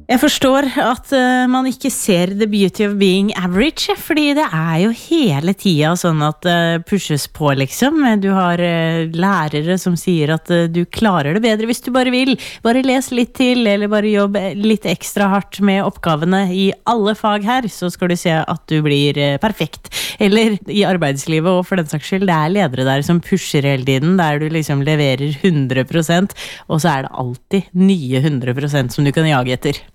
Jeg forstår at man ikke ser the beauty of being average, fordi det jo hele tiden sånn at pushes på liksom. Du har lærere som sier at du klarer det bedre hvis du bare vil. Bare les litt til, eller bare jobb litt ekstra hardt med oppgavene i alle fag her, så skal du se at du blir perfekt. Eller i arbeidslivet, og for den saks skyld, det ledere der som pusher hele tiden, der du liksom leverer 100%, og så det alltid nye 100% som du kan jage etter.